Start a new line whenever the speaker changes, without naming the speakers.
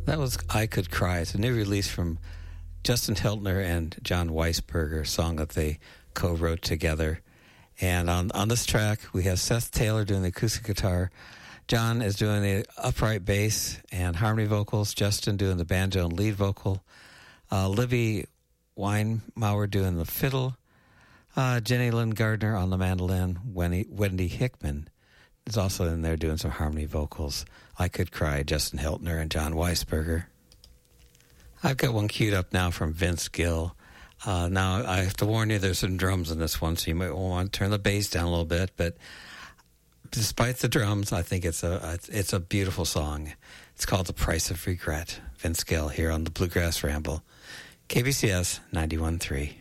That was I Could Cry. It's a new release from Justin Hiltner and John Weisberger, a song that they co-wrote together. And on this track, we have Seth Taylor doing the acoustic guitar. John is doing the upright bass and harmony vocals. Justin doing the banjo and lead vocal. Libby Weinmauer doing the fiddle. Jenny Lynn Gardner on the mandolin. Wendy Hickman is also in there doing some harmony vocals. I Could Cry, Justin Hiltner and John Weisberger. I've got one queued up now from Vince Gill. Now, I have to warn you, there's some drums in this one, so you might want to turn the bass down a little bit. But despite the drums, I think it's a beautiful song. It's called The Price of Regret. Vince Gill here on the Bluegrass Ramble. KBCS 91.3.